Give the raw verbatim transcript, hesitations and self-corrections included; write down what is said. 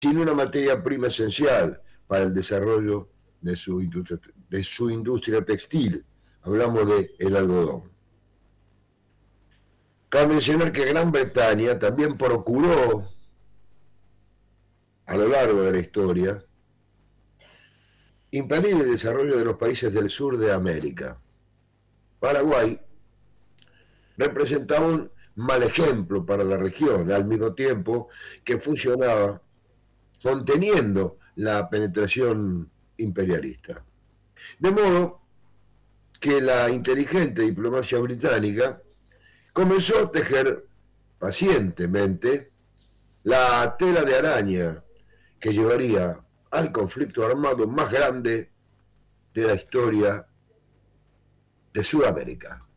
sin una materia prima esencial para el desarrollo de su industria, de su industria textil. Hablamos del el algodón. Cabe mencionar que Gran Bretaña también procuró, a lo largo de la historia, impedir el desarrollo de los países del sur de América. Paraguay representaba un mal ejemplo para la región, al mismo tiempo que funcionaba conteniendo la penetración imperialista. De modo que la inteligente diplomacia británica comenzó a tejer pacientemente la tela de araña que llevaría al conflicto armado más grande de la historia de Sudamérica.